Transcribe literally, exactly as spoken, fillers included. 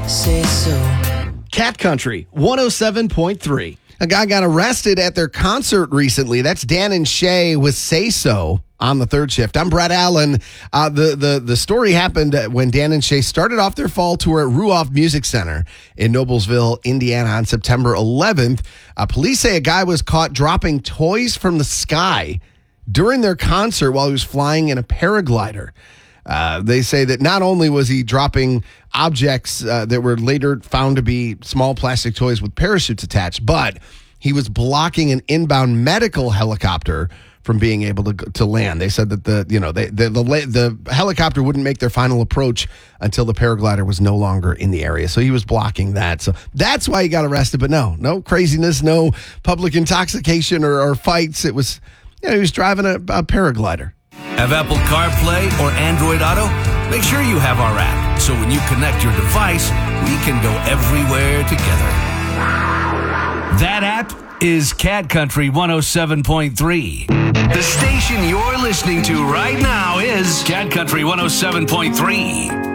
say so. Cat Country, one oh seven point three. A guy got arrested at their concert recently. That's Dan and Shay with Say So on the third shift. I'm Brett Allen. Uh, the, the, the story happened when Dan and Shay started off their fall tour at Ruoff Music Center in Noblesville, Indiana on September eleventh. Uh, police say a guy was caught dropping toys from the sky during their concert while he was flying in a paraglider. Uh, they say that not only was he dropping objects uh, that were later found to be small plastic toys with parachutes attached, but he was blocking an inbound medical helicopter from being able to to land. They said that the you know they, the, the the helicopter wouldn't make their final approach until the paraglider was no longer in the area. So he was blocking that. So that's why he got arrested. But no, no craziness, no public intoxication or, or fights. It was you know, he was driving a, a paraglider. Have Apple CarPlay or Android Auto? Make sure you have our app, so when you connect your device, we can go everywhere together. That app is Cat Country one oh seven point three. The station you're listening to right now is Cat Country one oh seven point three.